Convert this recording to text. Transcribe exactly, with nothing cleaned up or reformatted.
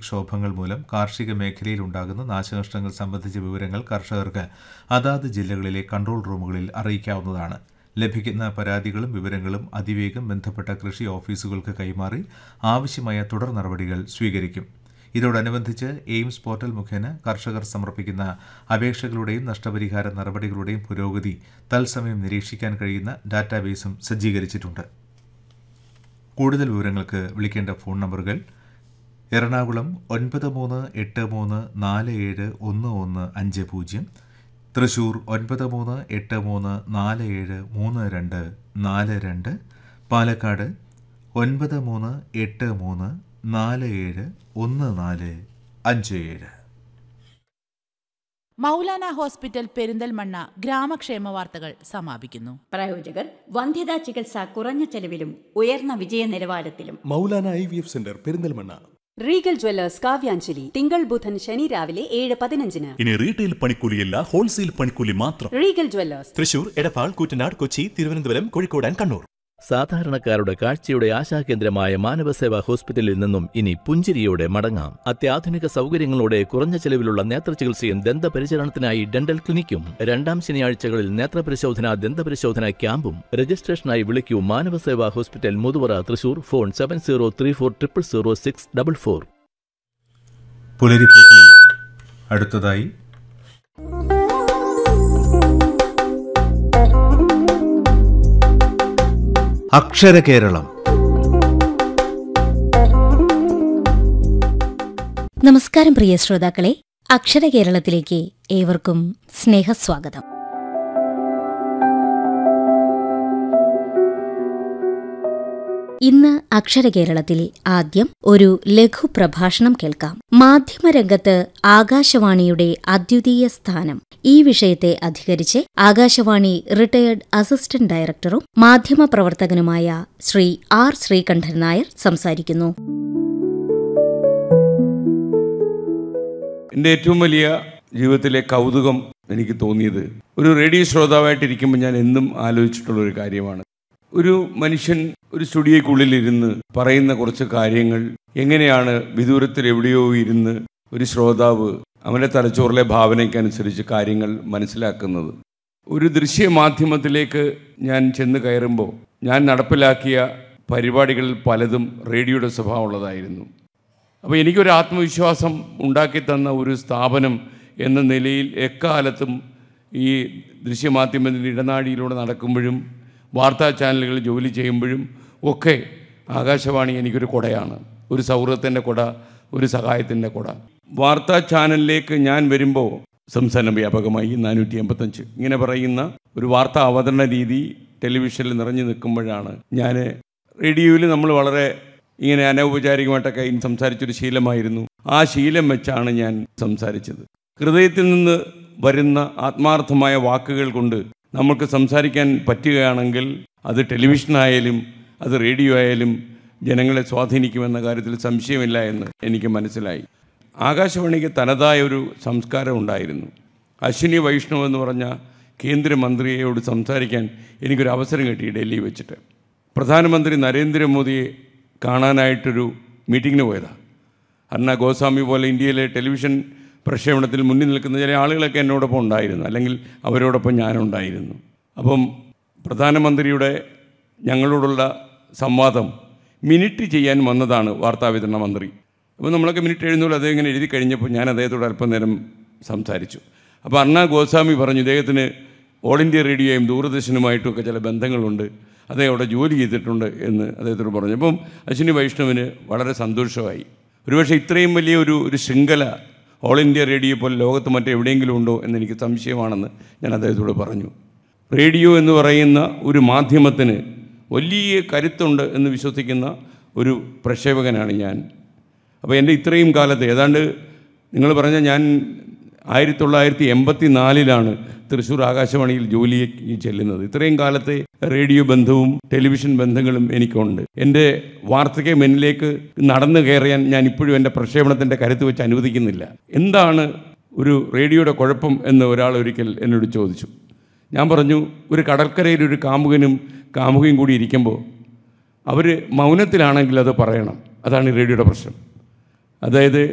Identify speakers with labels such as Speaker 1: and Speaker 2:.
Speaker 1: പ്രകൃതിക്ഷോഭങ്ങൾ മൂലം കാർഷിക മേഖലയിൽ ഉണ്ടാകുന്ന നാശനഷ്ടങ്ങൾ സംബന്ധിച്ച വിവരങ്ങൾ കർഷകർക്ക് അതാത് ജില്ലകളിലെ കൺട്രോൾ റൂമുകളിൽ അറിയിക്കാവുന്നതാണ്. ലഭിക്കുന്ന പരാതികളും വിവരങ്ങളും അതിവേഗം ബന്ധപ്പെട്ട കൃഷി ഓഫീസുകൾക്ക് കൈമാറി ആവശ്യമായ തുടർ നടപടികൾ സ്വീകരിക്കും. ഇതോടനുബന്ധിച്ച് എയിംസ് പോർട്ടൽ മുഖേന കർഷകർ സമർപ്പിക്കുന്ന അപേക്ഷകളുടെയും നഷ്ടപരിഹാര നടപടികളുടെയും പുരോഗതി തത്സമയം നിരീക്ഷിക്കാൻ കഴിയുന്ന ഡാറ്റാബേസും സജ്ജീകരിച്ചിട്ടുണ്ട്. കൂടുതൽ വിവരങ്ങൾക്ക് വിളിക്കേണ്ട ഫോൺ നമ്പറുകൾ എറണാകുളം ഒൻപത് മൂന്ന് എട്ട് മൂന്ന് നാല് ഏഴ് ഒന്ന് ഒന്ന് അഞ്ച് പൂജ്യം, തൃശൂർ ഒൻപത് മൂന്ന് എട്ട് മൂന്ന് നാല് ഏഴ് മൂന്ന് രണ്ട് നാല് രണ്ട്, പാലക്കാട് ഒൻപത് മൂന്ന് എട്ട് മൂന്ന് നാല് ഏഴ് ഒന്ന് നാല് അഞ്ച് ഏഴ്.
Speaker 2: മൗലാന ഹോസ്പിറ്റൽ പെരിന്തൽമണ്ണ ഗ്രാമക്ഷേമ വാർത്തകൾ സമാപിക്കുന്നു.
Speaker 3: പ്രായോജകർ വന്ധ്യതാ ചികിത്സ കുറഞ്ഞ ചെലവിലും ഉയർന്ന വിജയ നിലവാരത്തിലും.
Speaker 4: Maulana I V F centre Perinthalmanna.
Speaker 5: Regal Jewellers Kavyanjali തിങ്കൾ ബുധൻ ശനി രാവിലെ ഏഴ് പതിനഞ്ചിന്.
Speaker 6: ഇനി റീറ്റെയിൽ പണിക്കൂലിയല്ല, ഹോൾസെയിൽ പണിക്കൂലി മാത്രം.
Speaker 5: Regal Jewellers
Speaker 4: Thrissur, Edappal, Koottanad, Kochi, Thiruvananthapuram, Kozhikode and Kannur.
Speaker 7: സാധാരണക്കാരുടെ കാഴ്ചയുടെ ആശാകേന്ദ്രമായ മാനവസേവാ ഹോസ്പിറ്റലിൽ നിന്നും ഇനി പുഞ്ചിരിയോടെ മടങ്ങാം. അത്യാധുനിക സൗകര്യങ്ങളോടെ കുറഞ്ഞ ചെലവിലുള്ള നേത്രചികിത്സയും ദന്തപരിചരണത്തിനായി ഡെന്റൽ ക്ലിനിക്കും. രണ്ടാം ശനിയാഴ്ചകളിൽ നേത്രപരിശോധന, ദന്തപരിശോധന ക്യാമ്പും. രജിസ്ട്രേഷനായി വിളിക്കൂ Manavaseva hospital, Muthuvara, Thrissur. Phone seven zero three four triple zero six double four.
Speaker 1: പുലരിപ്പൂക്കളിൽ അടുത്തതായി അക്ഷരകേരളം.
Speaker 8: നമസ്കാരം പ്രിയ ശ്രോതാക്കളെ, അക്ഷരകേരളത്തിലേക്ക് ഏവർക്കും സ്നേഹസ്വാഗതം. ഇന്ന് അക്ഷരകേരളത്തിൽ ആദ്യം ഒരു ലഘു പ്രഭാഷണം കേൾക്കാം. മാധ്യമരംഗത്ത് ആകാശവാണിയുടെ അദ്വിതീയ സ്ഥാനം. ഈ വിഷയത്തെ അധികരിച്ച് ആകാശവാണി റിട്ടയർഡ് അസിസ്റ്റന്റ് ഡയറക്ടറും മാധ്യമപ്രവർത്തകനുമായ ശ്രീ ആർ ശ്രീകണ്ഠൻ നായർ സംസാരിക്കുന്നു.
Speaker 9: എൻ്റെ ഏറ്റവും വലിയ ജീവിതത്തിലെ കൗതുകം എനിക്ക് തോന്നിയത്, ഒരു റേഡിയോ ശ്രോതാവായിട്ടിരിക്കുമ്പോൾ ഞാൻ എന്നും ആലോചിച്ചിട്ടുള്ളൊരു കാര്യമാണ്. ഒരു മനുഷ്യൻ ഒരു സ്റ്റുഡിയോയ്ക്കുള്ളിലിരുന്ന് പറയുന്ന കുറച്ച് കാര്യങ്ങൾ എങ്ങനെയാണ് വിദൂരത്തിൽ എവിടെയോ ഇരുന്ന് ഒരു ശ്രോതാവ് അവൻ്റെ തലച്ചോറിലെ ഭാവനയ്ക്കനുസരിച്ച് കാര്യങ്ങൾ മനസ്സിലാക്കുന്നത്. ഒരു ദൃശ്യമാധ്യമത്തിലേക്ക് ഞാൻ ചെന്ന് കയറുമ്പോൾ ഞാൻ നടപ്പിലാക്കിയ പരിപാടികളിൽ പലതും റേഡിയോയുടെ സ്വഭാവമുള്ളതായിരുന്നു. അപ്പോൾ എനിക്കൊരു ആത്മവിശ്വാസം ഉണ്ടാക്കി തന്ന ഒരു സ്ഥാപനം എന്ന നിലയിൽ എക്കാലത്തും ഈ ദൃശ്യമാധ്യമത്തിൻ്റെ ഇടനാഴിയിലൂടെ നടക്കുമ്പോഴും വാർത്താ ചാനലുകളിൽ ജോലി ചെയ്യുമ്പോഴും ഒക്കെ ആകാശവാണി എനിക്കൊരു കുടയാണ്, ഒരു സൗഹൃദത്തിൻ്റെ കുട, ഒരു സഹായത്തിൻ്റെ കുട. വാർത്താ ചാനലിലേക്ക് ഞാൻ വരുമ്പോൾ സംസ്ഥാന വ്യാപകമായി നാനൂറ്റി എൺപത്തഞ്ച് ഇങ്ങനെ പറയുന്ന ഒരു വാർത്താ അവതരണ രീതി ടെലിവിഷനിൽ നിറഞ്ഞു നിൽക്കുമ്പോഴാണ് ഞാൻ റേഡിയോയിൽ നമ്മൾ വളരെ ഇങ്ങനെ അനൗപചാരികമായിട്ടൊക്കെ സംസാരിച്ചൊരു ശീലമായിരുന്നു. ആ ശീലം വെച്ചാണ് ഞാൻ സംസാരിച്ചത്. ഹൃദയത്തിൽ നിന്ന് വരുന്ന ആത്മാർത്ഥമായ വാക്കുകൾ കൊണ്ട് നമുക്ക് സംസാരിക്കാൻ പറ്റുകയാണെങ്കിൽ അത് ടെലിവിഷനായാലും അത് റേഡിയോ ആയാലും ജനങ്ങളെ സ്വാധീനിക്കുമെന്ന കാര്യത്തിൽ സംശയമില്ല എന്ന് എനിക്ക് മനസ്സിലായി. ആകാശവാണിക്ക് തനതായ ഒരു സംസ്കാരം ഉണ്ടായിരുന്നു. അശ്വിനി വൈഷ്ണവ് എന്ന് പറഞ്ഞ കേന്ദ്രമന്ത്രിയോട് സംസാരിക്കാൻ എനിക്കൊരു അവസരം കിട്ടി ഡൽഹി വെച്ചിട്ട്. പ്രധാനമന്ത്രി നരേന്ദ്രമോദിയെ കാണാനായിട്ടൊരു മീറ്റിങ്ങിന് പോയതാണ്. അരുണ ഗോസ്വാമി പോലെ ഇന്ത്യയിലെ ടെലിവിഷൻ പ്രക്ഷേപണത്തിൽ മുന്നിൽ നിൽക്കുന്ന ചില ആളുകളൊക്കെ എന്നോടൊപ്പം ഉണ്ടായിരുന്നു, അല്ലെങ്കിൽ അവരോടൊപ്പം ഞാനുണ്ടായിരുന്നു. അപ്പം പ്രധാനമന്ത്രിയുടെ ഞങ്ങളോടുള്ള സംവാദം മിനിറ്റ് ചെയ്യാൻ വന്നതാണ് വാർത്താവിതരണ മന്ത്രി. അപ്പോൾ നമ്മളൊക്കെ മിനിറ്റ് എഴുന്നൂറ് അദ്ദേഹം ഇങ്ങനെ എഴുതി കഴിഞ്ഞപ്പോൾ ഞാൻ അദ്ദേഹത്തോട് അല്പനേരം സംസാരിച്ചു. അപ്പോൾ അരുണ ഗോസ്വാമി പറഞ്ഞു, ഇദ്ദേഹത്തിന് ഓൾ ഇന്ത്യ റേഡിയോയും ദൂരദർശനുമായിട്ടുമൊക്കെ ചില ബന്ധങ്ങളുണ്ട്, അദ്ദേഹം അവിടെ ജോലി ചെയ്തിട്ടുണ്ട് എന്ന് അദ്ദേഹത്തോട് പറഞ്ഞു. അപ്പം അശ്വിനി വൈഷ്ണവിന് വളരെ സന്തോഷമായി. ഒരുപക്ഷെ ഇത്രയും വലിയ ഒരു ഒരു ശൃംഖല ഓൾ ഇന്ത്യ റേഡിയോ പോലെ ലോകത്ത് മറ്റെവിടെയെങ്കിലും ഉണ്ടോ എന്നെനിക്ക് സംശയമാണെന്ന് ഞാൻ അദ്ദേഹത്തോട് പറഞ്ഞു. റേഡിയോ എന്ന് പറയുന്ന ഒരു മാധ്യമത്തിന് വലിയ കരുത്തുണ്ട് എന്ന് വിശ്വസിക്കുന്ന ഒരു പ്രക്ഷേപകനാണ് ഞാൻ. അപ്പോൾ എൻ്റെ ഇത്രയും കാലത്ത് ഏതാണ്ട് നിങ്ങൾ പറഞ്ഞ ഞാൻ ആയിരത്തി തൊള്ളായിരത്തി എൺപത്തി നാലിലാണ് തൃശ്ശൂർ ആകാശവാണിയിൽ ജോലിക്ക് ചെല്ലുന്നത്. ഇത്രയും കാലത്തെ റേഡിയോ ബന്ധവും ടെലിവിഷൻ ബന്ധങ്ങളും എനിക്കുണ്ട്. എൻ്റെ വാർത്തയ്ക്ക് മുന്നിലേക്ക് നടന്നു കയറിയാൻ ഞാൻ ഇപ്പോഴും എൻ്റെ പ്രക്ഷേപണത്തിൻ്റെ കരുത്ത് വെച്ച് അനുവദിക്കുന്നില്ല. എന്താണ് ഒരു റേഡിയോയുടെ കുഴപ്പം എന്ന് ഒരാൾ ഒരിക്കൽ എന്നോട് ചോദിച്ചു. ഞാൻ പറഞ്ഞു, ഒരു കടൽക്കരയിൽ ഒരു കാമുകനും കാമുകയും കൂടി ഇരിക്കുമ്പോൾ അവർ മൗനത്തിലാണെങ്കിൽ അത് പറയണം. അതാണ് ഈ റേഡിയോയുടെ പ്രശ്നം. അതായത്